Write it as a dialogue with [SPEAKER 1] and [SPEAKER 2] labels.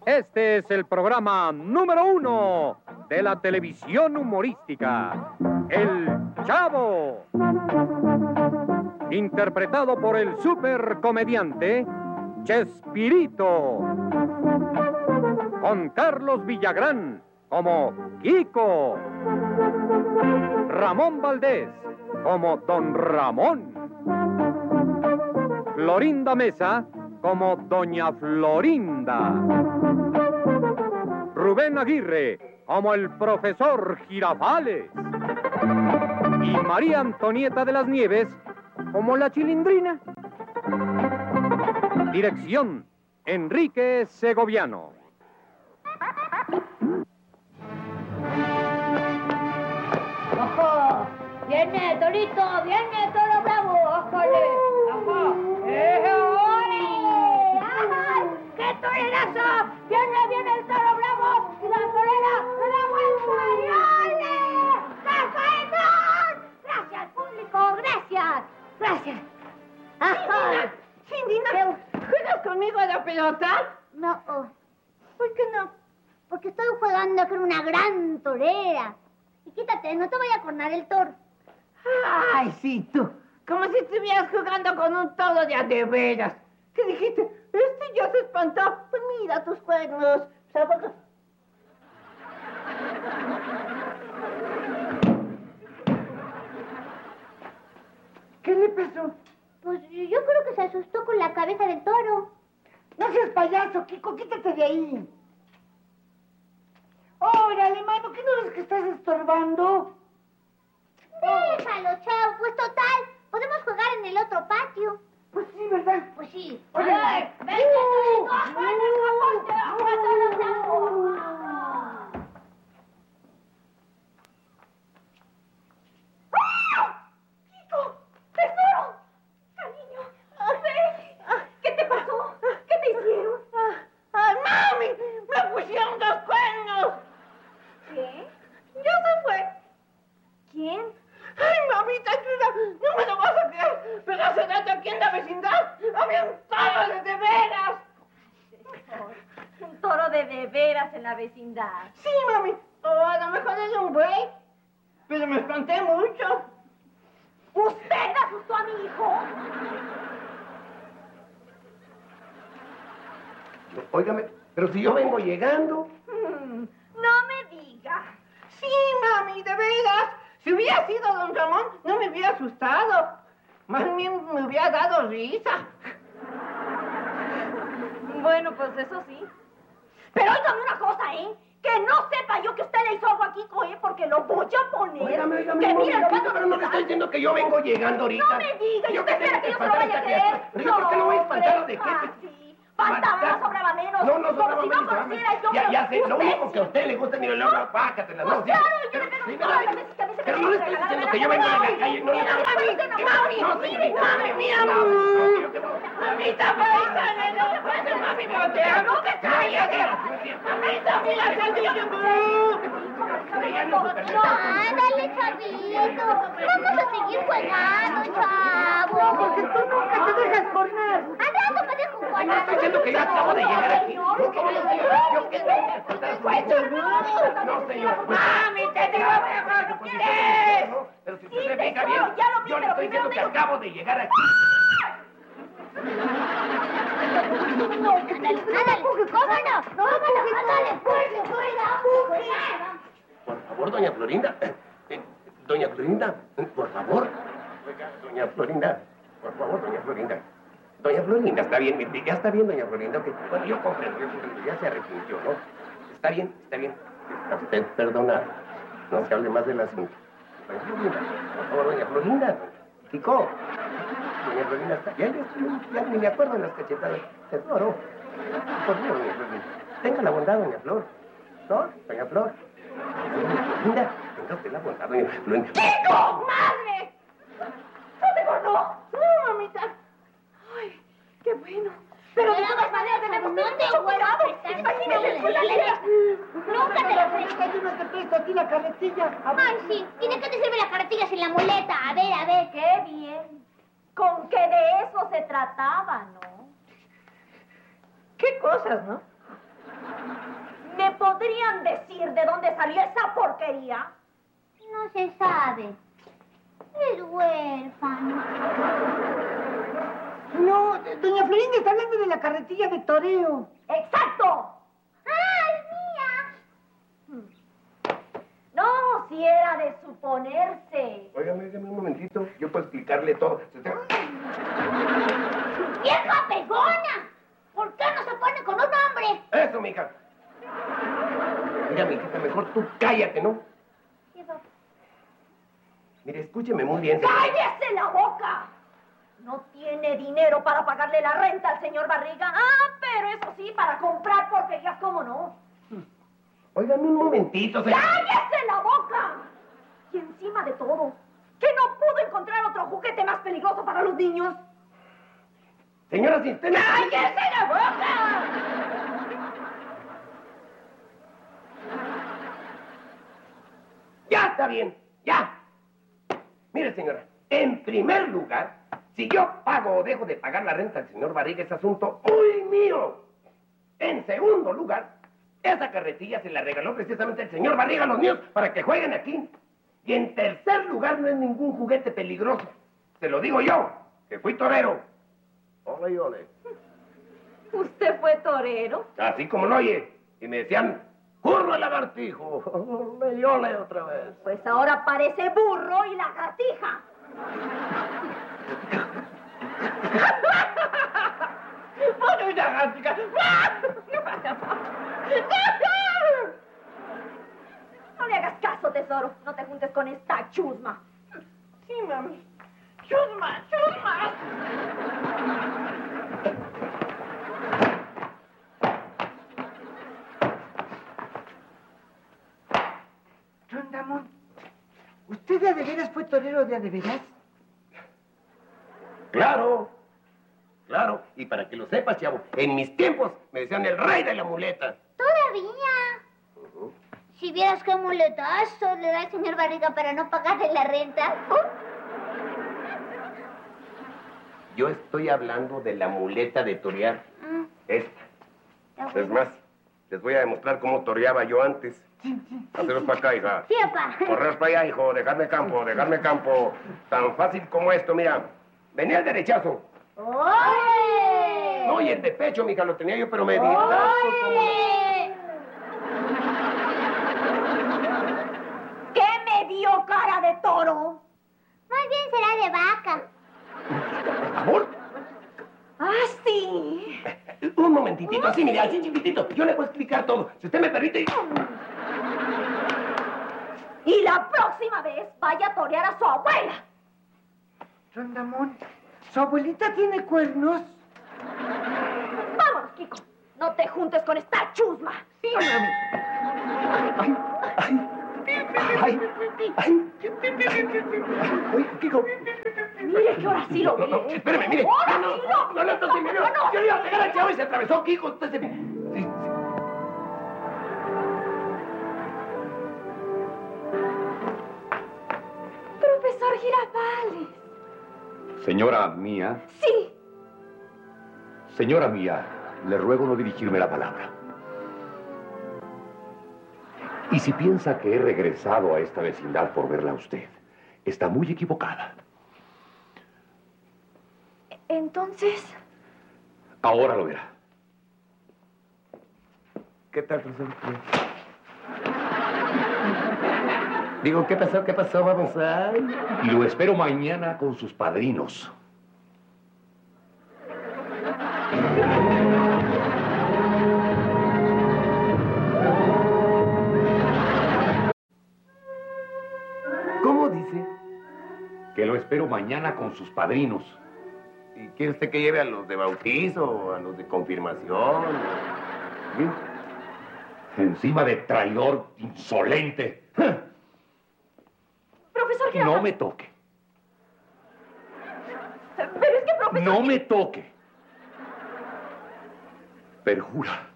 [SPEAKER 1] Este es el programa número 1 de la televisión humorística, El Chavo. Interpretado por el supercomediante Chespirito. Con Carlos Villagrán como Kiko. Ramón Valdés como Don Ramón. Florinda Mesa como Doña Florinda. Rubén Aguirre como el profesor Girafales. Y María Antonieta de las Nieves como la Chilindrina. Dirección, Enrique Segoviano.
[SPEAKER 2] ¡Ojo! ¡Viene, Torito! ¡Viene, Toro Bravo! ¡Ójale! ¡Ojo! ¡Ole! ¡Ay! ¡Qué torerazo! ¡Viene el Toro Bravo! ¡Y la torera se da vuelta! ¡Y ole! ¡Cacaetón! ¡Gracias, público! ¡Gracias! ¡Gracias! ¡Ajá!
[SPEAKER 3] Cindina, ¿juegas conmigo a la pelota?
[SPEAKER 2] No.
[SPEAKER 3] ¿Por qué no?
[SPEAKER 2] Porque estoy jugando con una gran torera. Y quítate, no te voy a cornar el toro.
[SPEAKER 3] Ay, sí, tú. Como si estuvieras jugando con un toro de veras. ¿Qué dijiste? Este ya se espantó. Pues mira tus cuernos. ¿Sabes? ¿Qué le pasó?
[SPEAKER 2] Pues yo creo que se asustó con la cabeza del toro.
[SPEAKER 3] No seas payaso, Kiko, quítate de ahí. Órale, mano, ¿qué no ves que estás estorbando?
[SPEAKER 2] Déjalo, Chavo, pues total, podemos jugar en el otro patio.
[SPEAKER 3] Pues sí, ¿verdad?
[SPEAKER 2] Pues sí.
[SPEAKER 3] Oye,
[SPEAKER 2] ¡Ay! ¡Vente, Torito! ¡Vente, ¡Chavo!
[SPEAKER 3] ¡Kiko! ¡Tesoro! ¡Cariño! ¿Qué te pasó? ¿Qué te hicieron? ¡Mami! ¡Me pusieron dos cuernos!
[SPEAKER 2] ¿Qué?
[SPEAKER 3] ¡Ya se fue!
[SPEAKER 2] ¿Quién?
[SPEAKER 3] ¡Ay, mamita chula! ¡No me lo vas a creer! Pero hace rato aquí en la vecindad había un toro de veras.
[SPEAKER 4] Un toro de veras en la vecindad.
[SPEAKER 3] Sí, mami. O a lo mejor es un buey. Pero me espanté mucho.
[SPEAKER 4] ¿Usted asustó a mi hijo?
[SPEAKER 5] Óigame, pero si yo vengo llegando.
[SPEAKER 4] No me diga.
[SPEAKER 3] Sí, mami, de veras. Si hubiera sido don Ramón, no me hubiera asustado. Más bien me hubiera dado risa.
[SPEAKER 4] Bueno, pues eso sí. Pero óigame una cosa, ¿eh? Que no sepa yo que usted le hizo algo a Kiko, ¿eh? Porque lo voy a poner.
[SPEAKER 5] Óigame,
[SPEAKER 4] que mira, el caso
[SPEAKER 5] pero no le estoy diciendo que yo vengo llegando ahorita.
[SPEAKER 4] No me diga, ¿y
[SPEAKER 5] Yo
[SPEAKER 4] usted
[SPEAKER 5] que
[SPEAKER 4] espera
[SPEAKER 5] tengo
[SPEAKER 4] que yo se lo vaya a creer?
[SPEAKER 5] Pero yo, ¿por qué no voy a espantar de qué?
[SPEAKER 4] Sí. Faltaba, no sobraba menos.
[SPEAKER 5] No sobraba
[SPEAKER 4] como si
[SPEAKER 5] menos.
[SPEAKER 4] no conociera yo.
[SPEAKER 5] Ya sé, lo
[SPEAKER 4] Usted
[SPEAKER 5] único que a usted le gusta, mire, luego, pácatela,
[SPEAKER 4] Pues
[SPEAKER 5] no,
[SPEAKER 4] claro,
[SPEAKER 5] sí.
[SPEAKER 4] yo le pego
[SPEAKER 5] Sí,
[SPEAKER 4] todas las veces que a mí se me
[SPEAKER 5] pero no le estoy
[SPEAKER 4] regalan,
[SPEAKER 5] diciendo que yo vengo de la calle, no,
[SPEAKER 4] Mira, mami,
[SPEAKER 5] mira,
[SPEAKER 3] Mamita, paisana, no le pasa, mami, voltea. No te calles. Mamita, mira,
[SPEAKER 2] Ándale, Chavito. Vamos a seguir jugando, Chavo.
[SPEAKER 3] Porque tú nunca te dejas correr.
[SPEAKER 2] Al rato me dejo jugar.
[SPEAKER 5] No estoy diciendo que yo acabo de llegar aquí. Yo qué no, señor.
[SPEAKER 3] Mami, te digo mejor, ¿no quieres?
[SPEAKER 5] Pero si usted se fija bien, yo le estoy diciendo que acabo de llegar aquí.
[SPEAKER 2] Ándale, ¿cómo no? Ándale,
[SPEAKER 5] Por favor, doña Florinda. Doña Florinda, por favor. Oiga, doña Florinda. Por favor, doña Florinda. Doña Florinda, está bien, ya está bien, doña Florinda. Okay. Bueno, yo comprendo, ya se arrepintió, ¿no? Está bien, está bien. Está usted perdonado. No se hable más del asunto. Doña Florinda, por favor, doña Florinda. Kiko. Doña Florinda, está bien, ya ni me acuerdo de las cachetadas. Tesoro. Por favor, doña Florinda. Tenga la bondad, doña Flor. ¿No? Doña Flor. Florinda, tenga usted la bondad, doña Florinda.
[SPEAKER 3] ¡Kiko! ¡Madre! ¿No te acordó? No, mamita. Ay, qué bueno. Pero de todas maneras tenemos que tener mucho cuidado. Imagínese,
[SPEAKER 2] Nunca te lo presté.
[SPEAKER 3] Yo no te presto a ti la carretilla.
[SPEAKER 2] Ay, sí. ¿Y de qué te sirve la carretilla sin la muleta? A ver.
[SPEAKER 4] Qué bien. Con que de eso se trataba, ¿no?
[SPEAKER 3] ¿Qué cosas, no?
[SPEAKER 4] podrían decir de dónde salió esa porquería?
[SPEAKER 2] No se sabe. Es huérfano.
[SPEAKER 3] No, doña Florinda está hablando de la carretilla de toreo.
[SPEAKER 4] ¡Exacto!
[SPEAKER 2] ¡Ah, es mía!
[SPEAKER 4] No, si era de suponerse.
[SPEAKER 5] Óigame, déjame un momentito. Yo puedo explicarle todo.
[SPEAKER 2] ¡Vieja pegona! ¿Por qué no se pone con un hombre?
[SPEAKER 5] Eso, mija. Mira, mijita, mejor tú cállate, ¿no?
[SPEAKER 2] Sí, papá.
[SPEAKER 5] Mire, escúcheme muy bien.
[SPEAKER 4] ¡Cállese la boca! No tiene dinero para pagarle la renta al señor Barriga. Ah, pero eso sí, para comprar porquerías, ¿cómo no?
[SPEAKER 5] Óigame un momentito, señor.
[SPEAKER 4] ¡Cállese la boca! Y encima de todo, que no pudo encontrar otro juguete más peligroso para los niños.
[SPEAKER 5] Señora asistente.
[SPEAKER 4] ¡Cállese la boca!
[SPEAKER 5] Ya está bien, ya. Mire, señora, en primer lugar, si yo pago o dejo de pagar la renta al señor Barriga, es asunto muy mío. En segundo lugar, esa carretilla se la regaló precisamente el señor Barriga a los niños para que jueguen aquí. Y en tercer lugar, no es ningún juguete peligroso. Se lo digo yo, que fui torero. Ole y ole.
[SPEAKER 4] ¿Usted fue torero?
[SPEAKER 5] Así como lo oye. Y me decían, ¡curro el lagartijo! Ole y ole otra vez.
[SPEAKER 4] Pues ahora parece burro y lagartija.
[SPEAKER 5] ¡Ole lagartija!
[SPEAKER 4] No le hagas caso, tesoro. No te juntes con esta chusma.
[SPEAKER 3] Sí, mami. ¡Chusma, chusma! Rondamón, ¿usted de a de veras fue torero de a de veras?
[SPEAKER 5] Claro, claro. Y para que lo sepas, chavo, en mis tiempos me decían el rey de la muleta.
[SPEAKER 2] Todavía. Si vieras qué muletazo le da el señor Barriga para no pagarle la renta.
[SPEAKER 5] Yo estoy hablando de la muleta de torear. Esta.
[SPEAKER 2] Está
[SPEAKER 5] Es
[SPEAKER 2] bueno.
[SPEAKER 5] más, les voy a demostrar cómo toreaba yo antes. Haceros para acá, hija.
[SPEAKER 2] Sí, papá.
[SPEAKER 5] Correos para allá, hijo. Dejarme campo, dejarme campo. Tan fácil como esto, mira. Venía el derechazo.
[SPEAKER 2] ¡Ole!
[SPEAKER 5] No, y el de pecho, mija, lo tenía yo, pero me di.
[SPEAKER 2] ¡Ole!
[SPEAKER 4] ¿Qué me dio cara de toro?
[SPEAKER 2] Más bien será de vaca.
[SPEAKER 5] Por favor.
[SPEAKER 4] Ah, sí.
[SPEAKER 5] Un momentitito, así, mire, así chiquitito. Yo le puedo explicar todo. Si usted me permite.
[SPEAKER 4] Y la próxima vez vaya a torear a su abuela.
[SPEAKER 3] Rondamón, ¿su abuelita tiene cuernos?
[SPEAKER 4] Vámonos, Kiko. No te juntes con esta chusma.
[SPEAKER 3] Sí, mami.
[SPEAKER 5] Ay, ay. Oye, Kiko.
[SPEAKER 4] Mire que ahora sí lo ve.
[SPEAKER 5] No, espéreme, mire.
[SPEAKER 4] Ahora
[SPEAKER 5] No,
[SPEAKER 4] sí
[SPEAKER 5] no, no, no, no, no. Yo le iba a pegar al chavo y se atravesó Kiko. Usted se... Sí, sí.
[SPEAKER 4] Profesor Girafales.
[SPEAKER 6] Señora mía,
[SPEAKER 4] Sí.
[SPEAKER 6] señora mía, le ruego no dirigirme la palabra. Y si piensa que he regresado a esta vecindad por verla a usted, está muy equivocada.
[SPEAKER 4] Entonces,
[SPEAKER 6] Ahora lo verá.
[SPEAKER 5] ¿Qué tal, profesor? Digo, ¿qué pasó? ¿Qué pasó? Vamos a...
[SPEAKER 6] Y lo espero mañana con sus padrinos.
[SPEAKER 5] ¿Cómo dice?
[SPEAKER 6] Que lo espero mañana con sus padrinos.
[SPEAKER 5] ¿Y quiere usted que lleve a los de bautizo o a los de confirmación? ¿Sí?
[SPEAKER 6] Encima de traidor insolente.
[SPEAKER 4] profesor Girafales.
[SPEAKER 6] No me toque.
[SPEAKER 4] Pero es que, profesor...
[SPEAKER 6] No me toque. Perjura